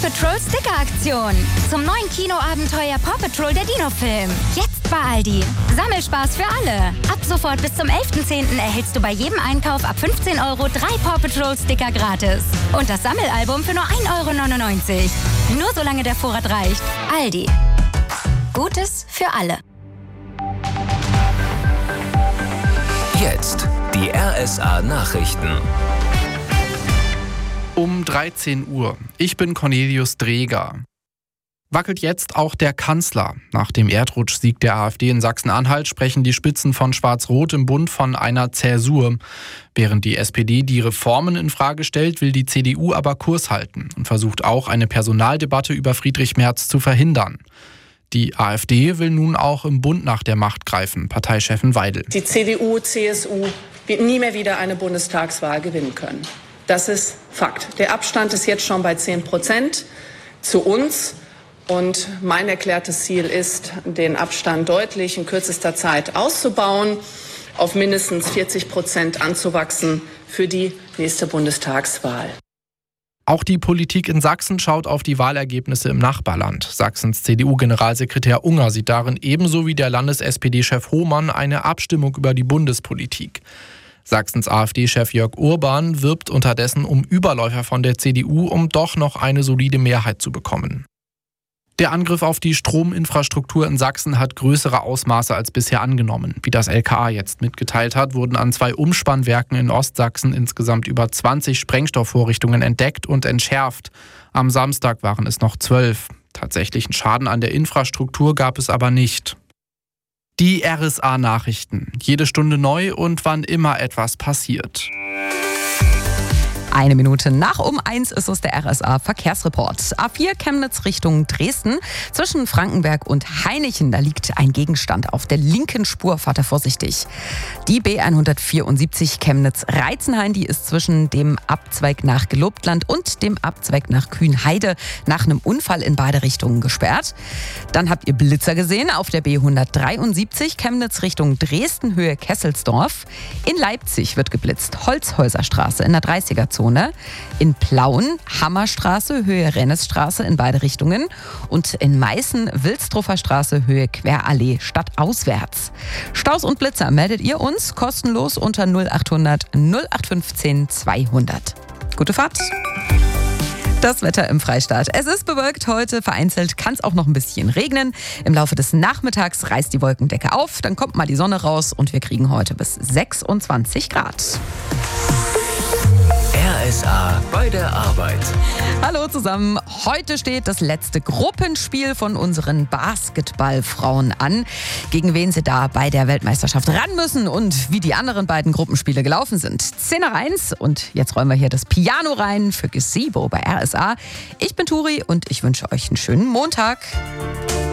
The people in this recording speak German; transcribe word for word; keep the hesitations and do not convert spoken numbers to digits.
Patrol Sticker-Aktion. Zum neuen Kinoabenteuer Paw Patrol der Dino-Film. Jetzt bei Aldi. Sammelspaß für alle. Ab sofort bis zum elften zehnten erhältst du bei jedem Einkauf ab fünfzehn Euro drei Paw Patrol Sticker gratis. Und das Sammelalbum für nur ein Euro neunundneunzig. Nur solange der Vorrat reicht. Aldi. Gutes für alle. Jetzt die R S A-Nachrichten. Um dreizehn Uhr. Ich bin Cornelius Dreger. Wackelt jetzt auch der Kanzler? Nach dem Erdrutschsieg der AfD in Sachsen-Anhalt sprechen die Spitzen von Schwarz-Rot im Bund von einer Zäsur. Während die S P D die Reformen in Frage stellt, will die C D U aber Kurs halten und versucht auch eine Personaldebatte über Friedrich Merz zu verhindern. Die AfD will nun auch im Bund nach der Macht greifen, Parteichefin Weidel. Die C D U, C S U wird nie mehr wieder eine Bundestagswahl gewinnen können. Das ist Fakt. Der Abstand ist jetzt schon bei zehn Prozent zu uns. Und mein erklärtes Ziel ist, den Abstand deutlich in kürzester Zeit auszubauen, auf mindestens vierzig Prozent anzuwachsen für die nächste Bundestagswahl. Auch die Politik in Sachsen schaut auf die Wahlergebnisse im Nachbarland. Sachsens C D U-Generalsekretär Unger sieht darin ebenso wie der Landes-S P D-Chef Hohmann eine Abstimmung über die Bundespolitik. Sachsens AfD-Chef Jörg Urban wirbt unterdessen um Überläufer von der C D U, um doch noch eine solide Mehrheit zu bekommen. Der Angriff auf die Strominfrastruktur in Sachsen hat größere Ausmaße als bisher angenommen. Wie das L K A jetzt mitgeteilt hat, wurden an zwei Umspannwerken in Ostsachsen insgesamt über zwanzig Sprengstoffvorrichtungen entdeckt und entschärft. Am Samstag waren es noch zwölf. Tatsächlichen Schaden an der Infrastruktur gab es aber nicht. Die R S A-Nachrichten. Jede Stunde neu und wann immer etwas passiert. Eine Minute nach um eins ist es der R S A-Verkehrsreport. A vier Chemnitz Richtung Dresden. Zwischen Frankenberg und Hainichen, da liegt ein Gegenstand auf der linken Spur. Fahrt da vorsichtig. Die B hundertvierundsiebzig Chemnitz-Reizenhain, die ist zwischen dem Abzweig nach Gelobtland und dem Abzweig nach Kühnheide nach einem Unfall in beide Richtungen gesperrt. Dann habt ihr Blitzer gesehen auf der B hundertdreiundsiebzig Chemnitz Richtung Dresden, Höhe Kesselsdorf. In Leipzig wird geblitzt. Holzhäuserstraße in der dreißiger-Zone. In Plauen, Hammerstraße, Höhe Rennesstraße in beide Richtungen. Und in Meißen, Wilsdruffer Straße, Höhe Querallee, stadtauswärts. Staus und Blitzer meldet ihr uns kostenlos unter null achthundert null acht fünfzehn zweihundert. Gute Fahrt! Das Wetter im Freistaat. Es ist bewölkt heute, vereinzelt kann es auch noch ein bisschen regnen. Im Laufe des Nachmittags reißt die Wolkendecke auf, dann kommt mal die Sonne raus und wir kriegen heute bis sechsundzwanzig Grad. R S A bei der Arbeit. Hallo zusammen. Heute steht das letzte Gruppenspiel von unseren Basketballfrauen an. Gegen wen sie da bei der Weltmeisterschaft ran müssen und wie die anderen beiden Gruppenspiele gelaufen sind. zehn nach eins und jetzt räumen wir hier das Piano rein für Gazebo bei R S A. Ich bin Turi und ich wünsche euch einen schönen Montag.